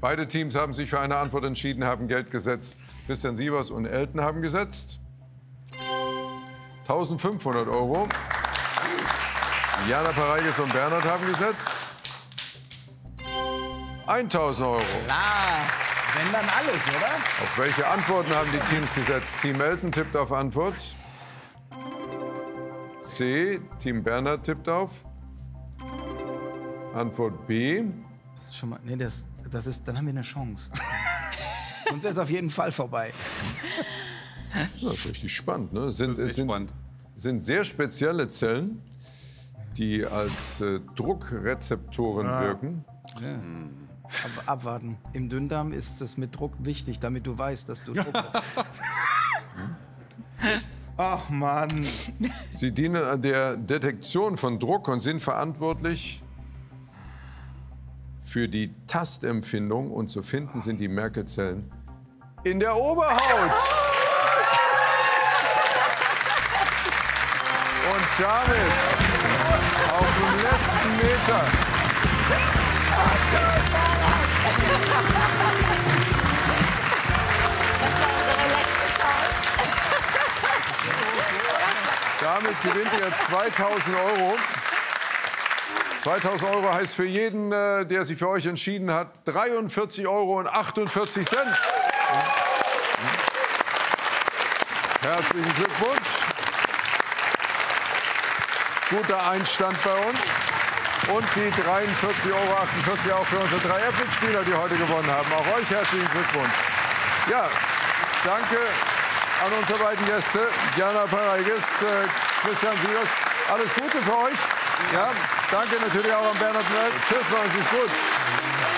Beide Teams haben sich für eine Antwort entschieden, haben Geld gesetzt. Christian Sievers und Elton haben gesetzt 1.500 €. Jana Pareighes und Bernhard haben gesetzt 1.000 €. Klar, wenn dann alles, oder? Auf welche Antworten haben die Teams gesetzt? Team Elton tippt auf Antwort C. Team Bernhard tippt auf Antwort B. Das ist schon mal, nee, das ist, dann haben wir eine Chance. Und das ist auf jeden Fall vorbei. Das ist richtig spannend. Ne? Es sind sehr spezielle Zellen, die als Druckrezeptoren wirken. Ja. Aber abwarten. Im Dünndarm ist es mit Druck wichtig, damit du weißt, dass du Druck hast. Ach Mann. Sie dienen an der Detektion von Druck und sind verantwortlich für die Tastempfindung. Und zu finden sind die Merkelzellen in der Oberhaut. Und damit auf dem letzten Meter damit gewinnt ihr 2.000 €. 2.000 € heißt für jeden, der sich für euch entschieden hat, 43,48 €. Herzlichen Glückwunsch. Guter Einstand bei uns. Und die 43,48 € auch für unsere 3 Epic-Spieler, die heute gewonnen haben. Auch euch herzlichen Glückwunsch. Ja, danke an unsere beiden Gäste, Jana Pareighes, Christian Sievers. Alles Gute für euch. Ja, danke natürlich auch an Bernhard Mell. Tschüss, machen Sie es gut.